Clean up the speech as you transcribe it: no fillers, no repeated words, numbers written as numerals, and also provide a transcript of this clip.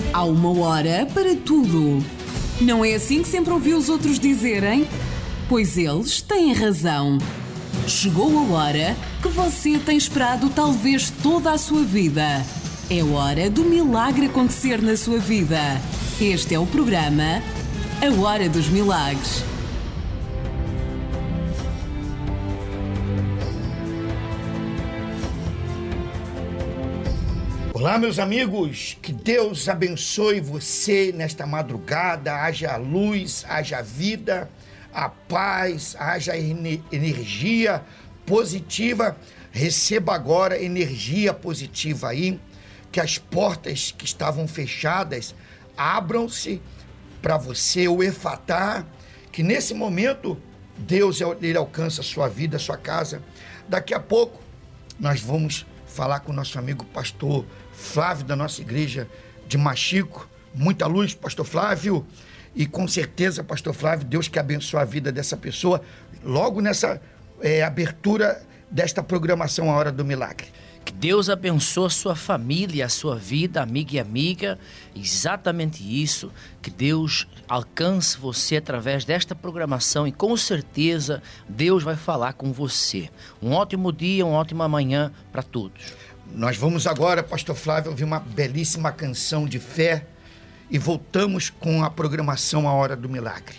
Há uma hora para tudo. Não é assim que sempre ouviu os outros dizerem? Pois eles têm razão. Chegou a hora que você tem esperado talvez toda a sua vida. É hora do milagre acontecer na sua vida. Este é o programa A Hora dos Milagres. Olá, meus amigos, que Deus abençoe você nesta madrugada, haja luz, haja vida, a paz, haja energia positiva. Receba agora energia positiva aí, que as portas que estavam fechadas abram-se para você, o efatá, que nesse momento Deus ele alcança a sua vida, a sua casa. Daqui a pouco nós vamos falar com o nosso amigo pastor Flávio, da nossa igreja de Machico. Muita luz, pastor Flávio, e com certeza, pastor Flávio, Deus que abençoe a vida dessa pessoa logo nessa abertura desta programação A Hora do Milagre. Que Deus abençoe a sua família, a sua vida, amiga e amiga. Exatamente isso. Que Deus alcance você através desta programação e com certeza Deus vai falar com você. Um ótimo dia, uma ótima manhã para todos. Nós vamos agora, pastor Flávio, ouvir uma belíssima canção de fé e voltamos com a programação A Hora do Milagre.